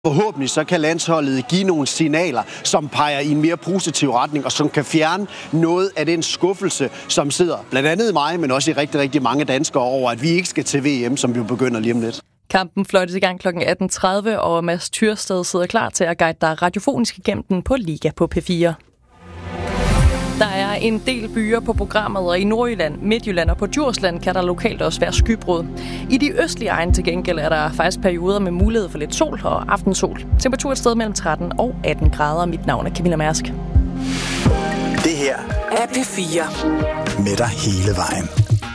Forhåbentlig så kan landsholdet give nogle signaler, som peger i en mere positiv retning, og som kan fjerne noget af den skuffelse, som sidder blandt andet i mig, men også i rigtig, rigtig mange danskere over, at vi ikke skal til VM, som vi begynder lige om lidt. Kampen fløjtes i gang kl. 18.30, og Mads Tyrsted sidder klar til at guide dig radiofonisk igennem den på Liga på P4. Der er en del byer på programmet, og i Nordjylland, Midtjylland og på Djursland kan der lokalt også være skybrud. I de østlige egne til gengæld er der faktisk perioder med mulighed for lidt sol og aftensol. Temperatur et sted mellem 13 og 18 grader. Mit navn er Camilla Mærsk. Det her er P4. Med dig hele vejen.